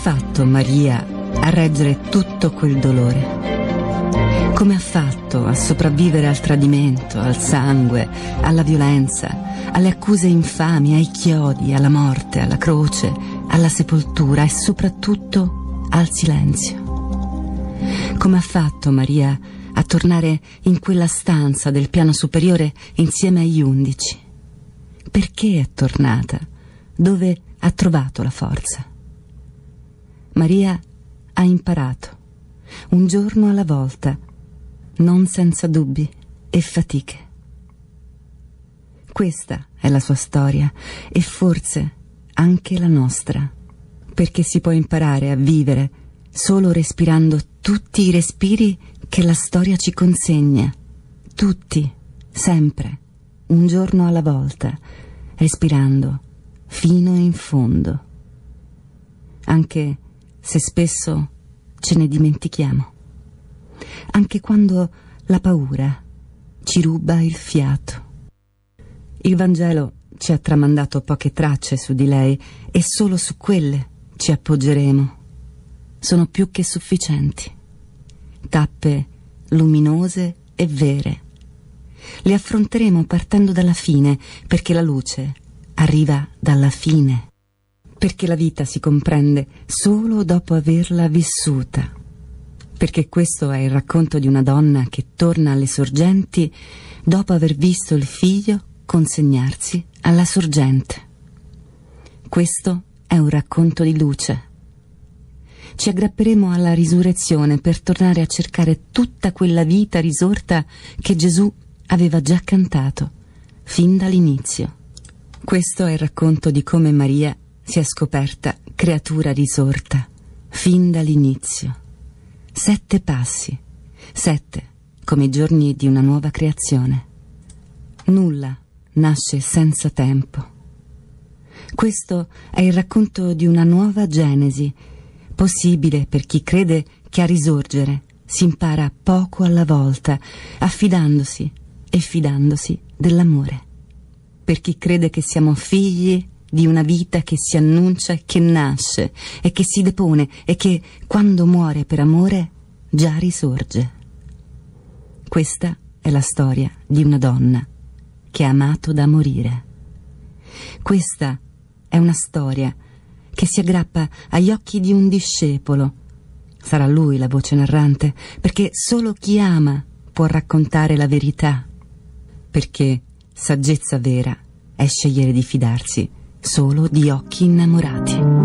fatto Maria a reggere tutto quel dolore? Come ha fatto a sopravvivere al tradimento, al sangue, alla violenza, alle accuse infami, ai chiodi, alla morte, alla croce, alla sepoltura e soprattutto al silenzio? Come ha fatto Maria a tornare in quella stanza del piano superiore insieme agli 11? Perché è tornata? Dove ha trovato la forza? Maria ha imparato, un giorno alla volta, non senza dubbi e fatiche. Questa è la sua storia e forse anche la nostra, perché si può imparare a vivere solo respirando tutti i respiri che la storia ci consegna, tutti, sempre, un giorno alla volta, respirando fino in fondo, anche se spesso ce ne dimentichiamo, anche quando la paura ci ruba il fiato. Il Vangelo ci ha tramandato poche tracce su di lei e solo su quelle ci appoggeremo. Sono più che sufficienti, tappe luminose e vere. Le affronteremo partendo dalla fine, perché la luce arriva dalla fine, perché la vita si comprende solo dopo averla vissuta, perché questo è il racconto di una donna che torna alle sorgenti dopo aver visto il figlio consegnarsi alla sorgente. Questo è un racconto di luce. Ci aggrapperemo alla risurrezione per tornare a cercare tutta quella vita risorta che Gesù aveva già cantato fin dall'inizio. Questo è il racconto di come Maria si è scoperta creatura risorta fin dall'inizio. 7 passi, 7 come i giorni di una nuova creazione. Nulla nasce senza tempo. Questo è il racconto di una nuova genesi, possibile per chi crede che a risorgere si impara poco alla volta, affidandosi e fidandosi dell'amore. Per chi crede che siamo figli di una vita che si annuncia e che nasce e che si depone e che, quando muore per amore, già risorge. Questa è la storia di una donna che ha amato da morire. Questa è una storia che si aggrappa agli occhi di un discepolo. Sarà lui la voce narrante, perché solo chi ama può raccontare la verità, perché saggezza vera è scegliere di fidarsi solo di occhi innamorati.